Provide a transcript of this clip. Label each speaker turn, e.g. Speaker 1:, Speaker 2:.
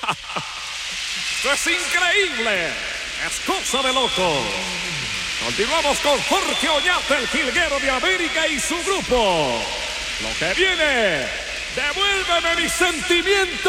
Speaker 1: Esto es increíble. Es cosa de loco. Continuamos con Jorge Oñate, el jilguero de América y su grupo. Lo que viene, devuélveme mis sentimientos.